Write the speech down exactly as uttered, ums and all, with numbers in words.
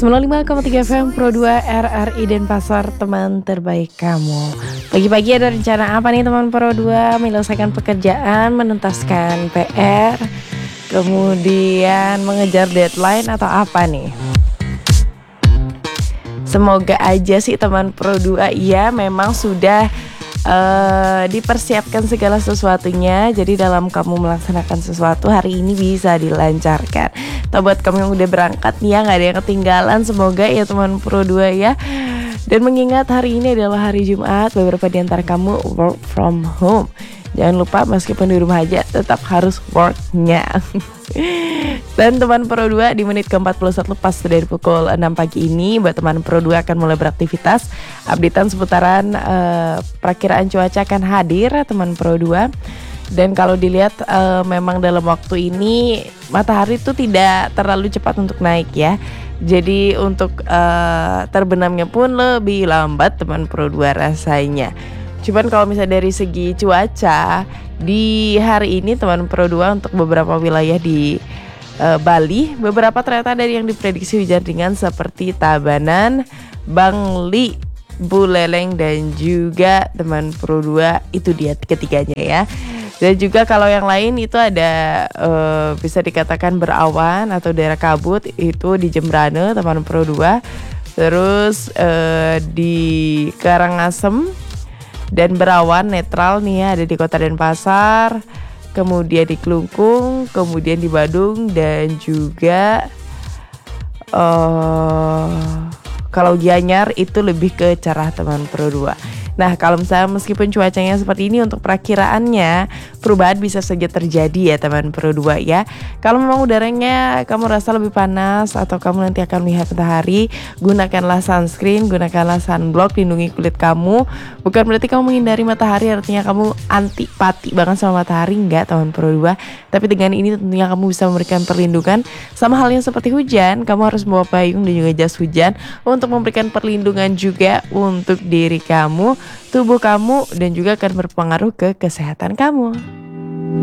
sembilan puluh lima koma tiga F M Pro dua R R I Denpasar, teman terbaik kamu. Pagi-pagi ada rencana apa nih teman Pro dua? Menyelesaikan pekerjaan, menuntaskan P R, kemudian mengejar deadline atau apa nih? Semoga aja sih teman Pro dua ya memang sudah Uh, dipersiapkan segala sesuatunya. Jadi dalam kamu melaksanakan sesuatu hari ini bisa dilancarkan. Atau buat kamu yang udah berangkat nih ya, gak ada yang ketinggalan. Semoga ya teman Pro dua ya. Dan mengingat hari ini adalah hari Jumat, beberapa di antara kamu work from home. Jangan lupa meskipun di rumah aja tetap harus worknya. Dan teman Pro dua di menit ke empat puluh satu pas dari pukul enam pagi ini, buat teman Pro dua akan mulai beraktivitas. Updatean seputaran uh, perakiraan cuaca akan hadir teman Pro dua. Dan kalau dilihat uh, memang dalam waktu ini matahari itu tidak terlalu cepat untuk naik ya. Jadi untuk uh, terbenamnya pun lebih lambat teman Pro dua rasanya. Cuman kalau misalnya dari segi cuaca di hari ini teman Pro dua untuk beberapa wilayah di uh, Bali, beberapa ternyata dari yang diprediksi hujan ringan seperti Tabanan, Bangli, Buleleng dan juga teman Pro dua, itu dia ketiganya ya. Dan juga kalau yang lain itu ada uh, bisa dikatakan berawan atau daerah kabut, itu di Jembrane teman Pro dua. Terus uh, di Karangasem dan berawan netral nih ya, ada di Kota Denpasar, kemudian di Klungkung, kemudian di Badung dan juga uh, kalau Gianyar itu lebih ke cerah teman Pro dua. Nah kalau misalnya meskipun cuacanya seperti ini, untuk perakiraannya perubahan bisa saja terjadi ya teman Pro dua ya. Kalau memang udaranya kamu rasa lebih panas atau kamu nanti akan melihat matahari, gunakanlah sunscreen, gunakanlah sunblock, lindungi kulit kamu. Bukan berarti kamu menghindari matahari artinya kamu antipati banget sama matahari, enggak teman Pro dua. Tapi dengan ini tentunya kamu bisa memberikan perlindungan. Sama halnya seperti hujan, kamu harus bawa payung dan juga jas hujan untuk memberikan perlindungan juga untuk diri kamu, tubuh kamu, dan juga akan berpengaruh ke kesehatan kamu.